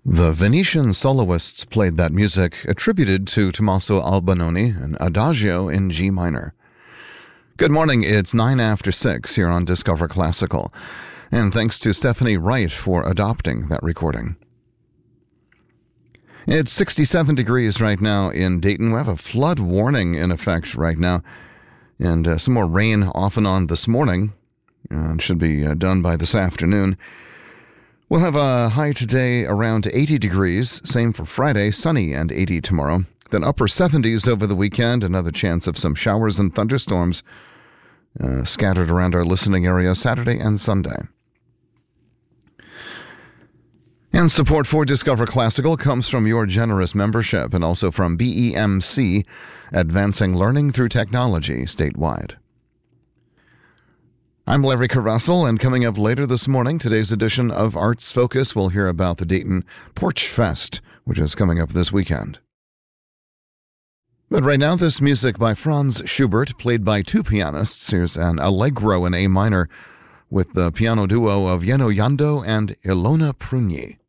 The Venetian soloists played that music attributed to Tommaso Albinoni, an adagio in G minor. Good morning, it's 9 after 6 here on Discover Classical, and thanks to Stephanie Wright for adopting that recording. It's 67 degrees right now in Dayton. We have a flood warning in effect right now, and some more rain off and on this morning. It should be done by this afternoon. We'll have a high today around 80 degrees, same for Friday, sunny and 80 tomorrow. Then upper 70s over the weekend, another chance of some showers and thunderstorms scattered around our listening area Saturday and Sunday. And support for Discover Classical comes from your generous membership and also from BEMC, advancing learning through technology statewide. I'm Larry Carrussell, and coming up later this morning, today's edition of Arts Focus, we'll hear about the Dayton Porch Fest, which is coming up this weekend. But right now, this music by Franz Schubert, played by two pianists. Here's an Allegro in A minor with the piano duo of Jenno Jando and Ilona Prunyi.